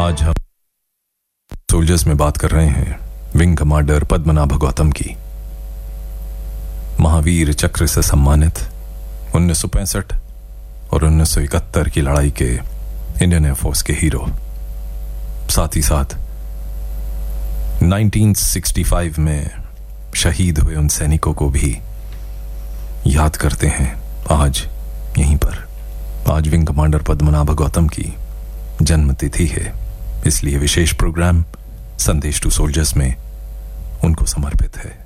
आज हम सोल्जर्स में बात कर रहे हैं विंग कमांडर पद्मनाभ गौतम की। महावीर चक्र से सम्मानित 1965 और 1971 की लड़ाई के इंडियन एयरफोर्स के हीरो, साथ ही साथ 1965 में शहीद हुए उन सैनिकों को भी याद करते हैं आज यहीं पर। आज विंग कमांडर पद्मनाभ गौतम की जन्म तिथि है, इसलिए विशेष प्रोग्राम संदेश टू सोल्जर्स में उनको समर्पित है।